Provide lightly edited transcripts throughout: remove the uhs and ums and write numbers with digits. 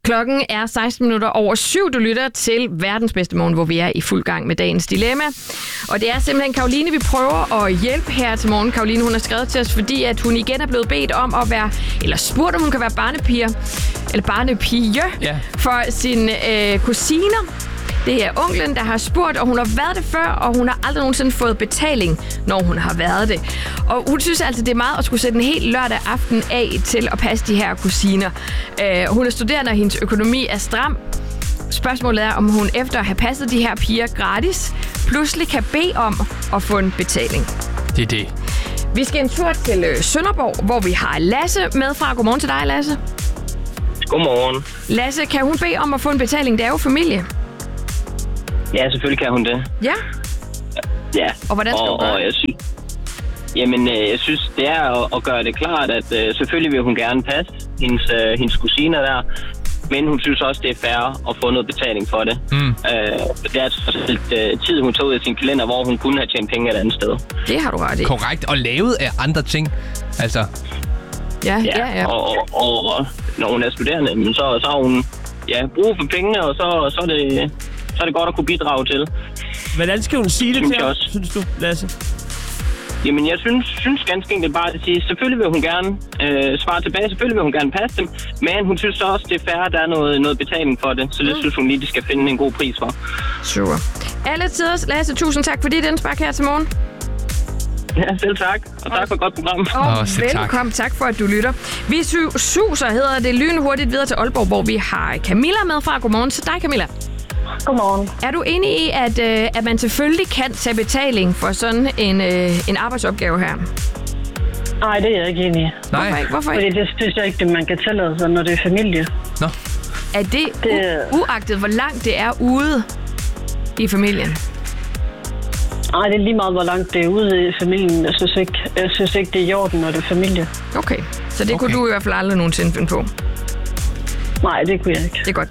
Klokken er 7:16. Du lytter til Verdens Bedste Morgen, hvor vi er i fuld gang med dagens dilemma. Og det er simpelthen Karoline, vi prøver at hjælpe her til morgen. Karoline, hun har skrevet til os, fordi at hun igen er blevet bedt om at være, eller spurgt, om hun kan være barnepige for sine kusiner. Det er onklen, der har spurgt, og hun har været det før, og hun har aldrig nogensinde fået betaling, når hun har været det. Og hun synes altså, det er meget at skulle sætte en helt lørdag aften af til at passe de her kusiner. Hun er studerende, og hendes økonomi er stram. Spørgsmålet er, om hun efter at have passet de her piger gratis, pludselig kan bede om at få en betaling. Det er det. Vi skal en tur til Sønderborg, hvor vi har Lasse med fra. Godmorgen til dig, Lasse. Godmorgen. Lasse, kan hun bede om at få en betaling? Det er jo familie. Ja, selvfølgelig kan hun det. Ja? Ja. Og hvordan skal hun gøre det? Jeg synes, det er at gøre det klart, at selvfølgelig vil hun gerne passe hendes kusiner der, men hun synes også, det er fair at få noget betaling for det. Det er tid, hun tog ud af sin kalender, hvor hun kunne have tjent penge et andet sted. Det har du ret i. Korrekt, og lavet af andre ting. Altså. Ja. Og når hun er studerende, så har hun brug for pengene, og så er det godt at kunne bidrage til. Hvordan skal hun sige det til os, synes du, Lasse? Jamen, jeg synes ganske enkelt bare at sige, selvfølgelig vil hun gerne svare tilbage, selvfølgelig vil hun gerne passe dem, men hun synes også, det er fair, at der er noget betaling for det, så det synes hun lige, de skal finde en god pris for. Super. Alle tiders, Lasse, tusind tak for dit indspark her til morgen. Ja, selv tak. Og tak for et godt program. Og velkommen. Tak for, at du lytter. Vi suser, hedder det, lynhurtigt videre til Aalborg, hvor vi har Camilla med fra. Godmorgen til dig, Camilla. Godmorgen. Er du enig i, at man selvfølgelig kan tage betaling for sådan en arbejdsopgave her? Nej, det er jeg ikke enig i. Nej. Hvorfor ikke? Fordi det synes jeg ikke, man kan tillade sig, når det er familie. Nå. Er det uagtet, hvor langt det er ude i familien? Nej, det er lige meget, hvor langt det er ude i familien. Jeg synes ikke det er i orden, når det er familie. Okay, så det kunne du i hvert fald aldrig nogensinde finde på? Nej, det kunne jeg ikke. Det er godt.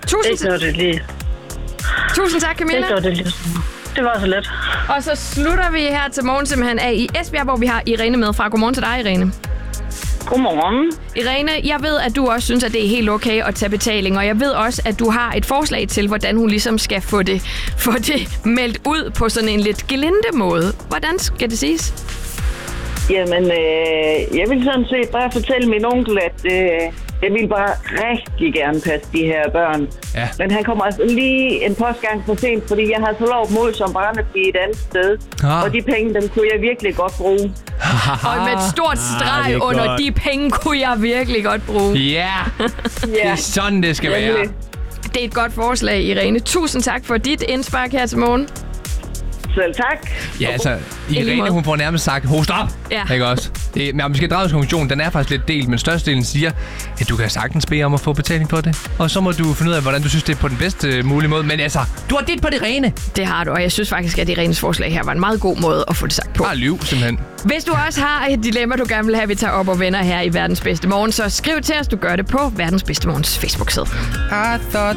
Tusind tak, Camilla. Det var så let. Og så slutter vi her til morgen simpelthen af i Esbjerg, hvor vi har Irene med fra. Godmorgen til dig, Irene. Godmorgen. Irene, jeg ved, at du også synes, at det er helt okay at tage betaling, og jeg ved også, at du har et forslag til, hvordan hun ligesom skal få det meldt ud på sådan en lidt gelinde måde. Hvordan skal det siges? Jamen, jeg vil sådan set bare fortælle min onkel, at jeg vil bare rigtig gerne passe de her børn. Ja. Men han kommer altså lige en postgang for sent, fordi jeg har så lov mål som barnepige et andet sted. Og de penge, dem kunne jeg virkelig godt bruge. Og med et stort streg under godt. De penge kunne jeg virkelig godt bruge. Ja, det er sådan, det skal være. Det er et godt forslag, Irene. Tusind tak for dit indspark her til morgen. Selv tak. Ja, altså, Irene, hun får nærmest sagt, host op! Ja. Ikke også? Men vi skal drage til konklusionen, den er faktisk lidt delt, men størstedelen siger, at du kan sagtens bede om at få betaling for det. Og så må du finde ud af, hvordan du synes, det er på den bedste mulige måde. Men altså, du har dit på det rene. Det har du, og jeg synes faktisk, at Irenes forslag her var en meget god måde at få det sagt på. Bare lyv, simpelthen. Hvis du også har et dilemma, du gerne vil have, vi tager op og vender her i Verdens Bedste Morgen, så skriv til os, du gør det på Verdens Bedste Morgens Facebook-side.